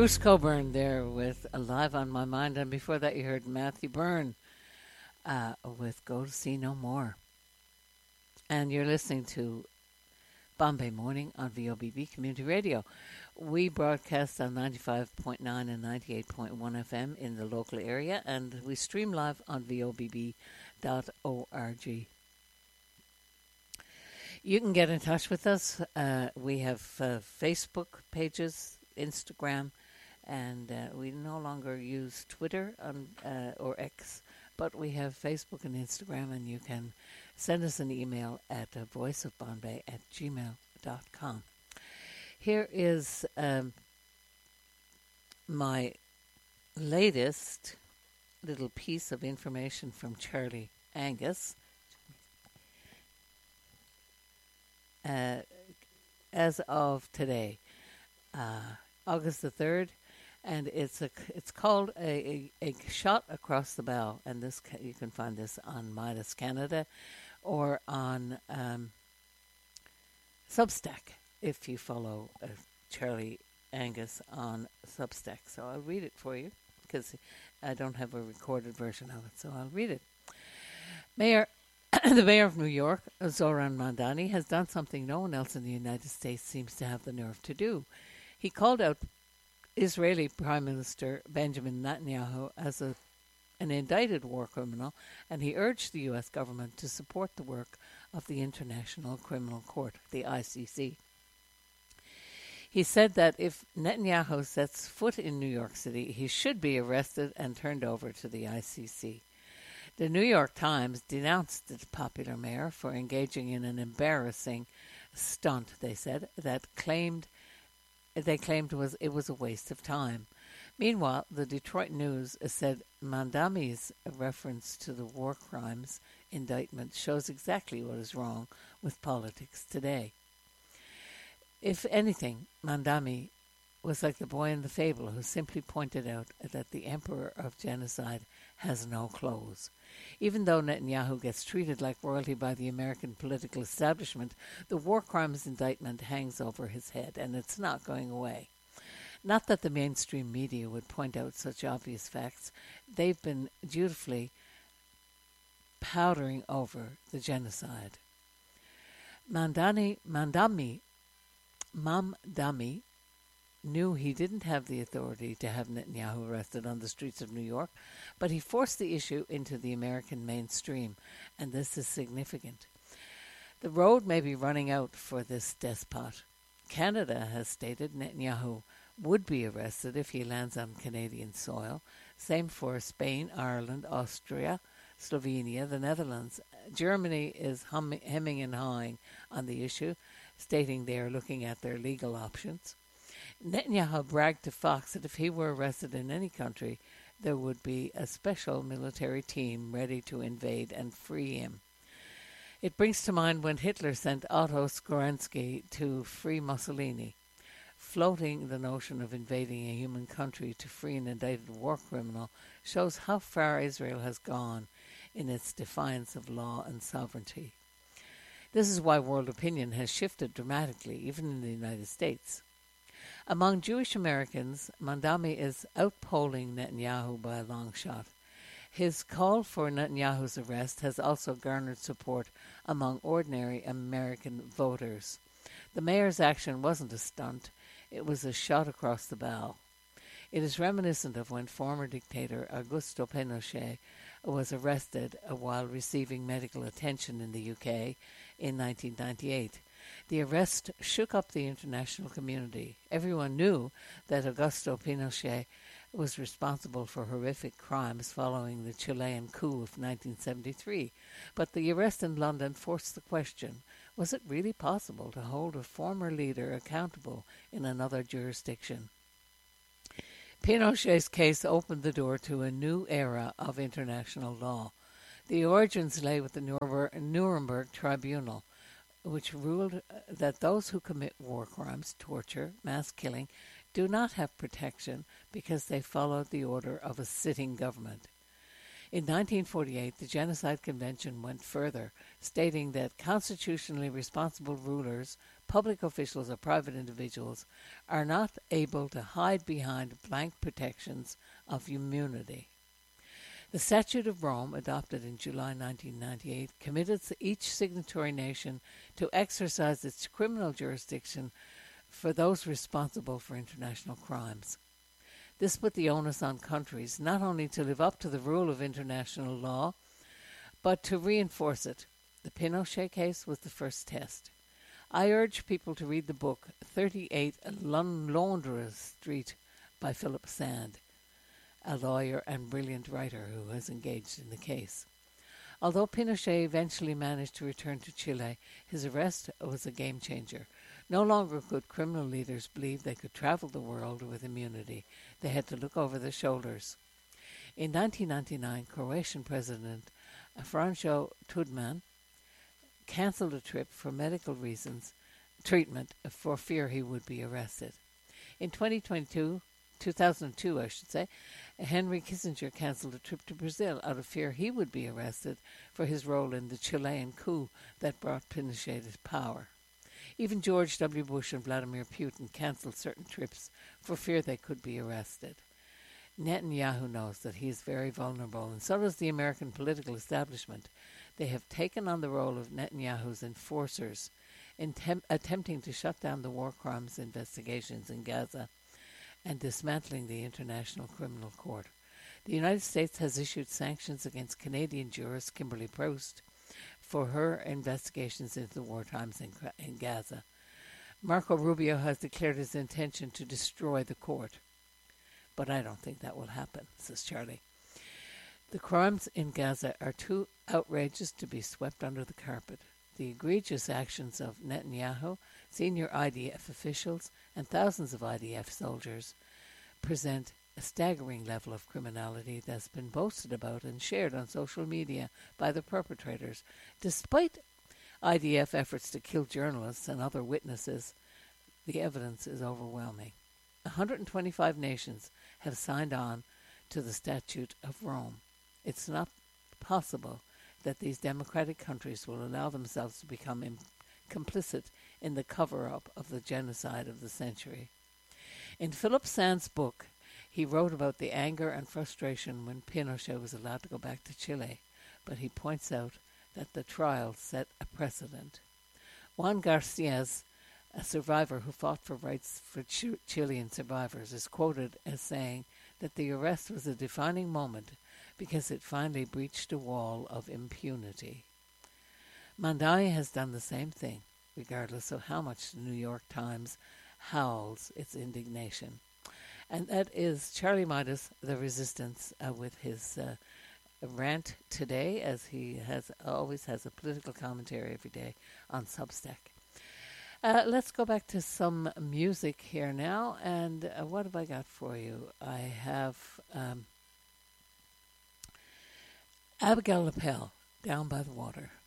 Bruce Coburn there with Alive on My Mind. And before that, you heard Matthew Byrne with Go to See No More. And you're listening to Bombay Morning on VOBB Community Radio. We broadcast on 95.9 and 98.1 FM in the local area, and we stream live on vobb.org. You can get in touch with us. We have Facebook pages, Instagram, and we no longer use Twitter or X, but we have Facebook and Instagram, and you can send us an email at voiceofbombay@gmail.com. Here is my latest little piece of information from Charlie Angus. As of today, August the 3rd, and it's called a shot across the bow, and this you can find this on Midas Canada or on Substack if you follow Charlie Angus on Substack. So I'll read it for you because I don't have a recorded version of it, so I'll read it. The mayor of New York, Zoran Mamdani, has done something no one else in the United States seems to have the nerve to do. He called out Israeli Prime Minister Benjamin Netanyahu as an indicted war criminal, and he urged the U.S. government to support the work of the International Criminal Court, the ICC. He said that if Netanyahu sets foot in New York City, he should be arrested and turned over to the ICC. The New York Times denounced the popular mayor for engaging in an embarrassing stunt, they said, that they claimed it was a waste of time. Meanwhile, the Detroit News said Mamdani's reference to the war crimes indictment shows exactly what is wrong with politics today. If anything, Mamdani was like the boy in the fable who simply pointed out that the emperor of genocide has no clothes. Even though Netanyahu gets treated like royalty by the American political establishment, the war crimes indictment hangs over his head, and it's not going away. Not that the mainstream media would point out such obvious facts. They've been dutifully powdering over the genocide. Mamdani knew he didn't have the authority to have Netanyahu arrested on the streets of New York, but he forced the issue into the American mainstream, and this is significant. The road may be running out for this despot. Canada has stated Netanyahu would be arrested if he lands on Canadian soil. Same for Spain, Ireland, Austria, Slovenia, the Netherlands. Germany is hemming and hawing on the issue, stating they are looking at their legal options. Netanyahu bragged to Fox that if he were arrested in any country, there would be a special military team ready to invade and free him. It brings to mind when Hitler sent Otto Skoronski to free Mussolini. Floating the notion of invading a human country to free an indicted war criminal shows how far Israel has gone in its defiance of law and sovereignty. This is why world opinion has shifted dramatically, even in the United States. Among Jewish Americans, Mamdani is outpolling Netanyahu by a long shot. His call for Netanyahu's arrest has also garnered support among ordinary American voters. The mayor's action wasn't a stunt, it was a shot across the bow. It is reminiscent of when former dictator Augusto Pinochet was arrested while receiving medical attention in the UK in 1998. The arrest shook up the international community. Everyone knew that Augusto Pinochet was responsible for horrific crimes following the Chilean coup of 1973. But the arrest in London forced the question, was it really possible to hold a former leader accountable in another jurisdiction? Pinochet's case opened the door to a new era of international law. The origins lay with the Nuremberg Tribunal, which ruled that those who commit war crimes, torture, mass killing, do not have protection because they followed the order of a sitting government. In 1948, the Genocide Convention went further, stating that constitutionally responsible rulers, public officials, or private individuals are not able to hide behind blank protections of immunity. The Statute of Rome, adopted in July 1998, committed each signatory nation to exercise its criminal jurisdiction for those responsible for international crimes. This put the onus on countries not only to live up to the rule of international law, but to reinforce it. The Pinochet case was the first test. I urge people to read the book 38 Londres Street by Philip Sand, a lawyer and brilliant writer who has engaged in the case. Although Pinochet eventually managed to return to Chile, his arrest was a game changer. No longer could criminal leaders believe they could travel the world with immunity. They had to look over their shoulders. In 1999, Croatian President Franjo Tudjman cancelled a trip for medical reasons, treatment for fear he would be arrested. In 2002, Henry Kissinger cancelled a trip to Brazil out of fear he would be arrested for his role in the Chilean coup that brought Pinochet to power. Even George W. Bush and Vladimir Putin cancelled certain trips for fear they could be arrested. Netanyahu knows that he is very vulnerable, and so does the American political establishment. They have taken on the role of Netanyahu's enforcers, attempting to shut down the war crimes investigations in Gaza and dismantling the International Criminal Court. The United States has issued sanctions against Canadian jurist Kimberly Proust for her investigations into the war crimes in Gaza. Marco Rubio has declared his intention to destroy the court. But I don't think that will happen, says Charlie. The crimes in Gaza are too outrageous to be swept under the carpet. The egregious actions of Netanyahu, senior IDF officials, and thousands of IDF soldiers present a staggering level of criminality that's been boasted about and shared on social media by the perpetrators. Despite IDF efforts to kill journalists and other witnesses, the evidence is overwhelming. 125 nations have signed on to the Statute of Rome. It's not possible that these democratic countries will allow themselves to become complicit in the cover-up of the genocide of the century. In Philip Sand's book, he wrote about the anger and frustration when Pinochet was allowed to go back to Chile, but he points out that the trial set a precedent. Juan Garcias, a survivor who fought for rights for Chilean survivors, is quoted as saying that the arrest was a defining moment because it finally breached a wall of impunity. Mandai has done the same thing, regardless of how much the New York Times howls its indignation. And that is Charlie Midas, The Resistance, with his rant today, as he always has a political commentary every day on Substack. Let's go back to some music here now, and what have I got for you? I have Abigail Lapel, Down by the Water.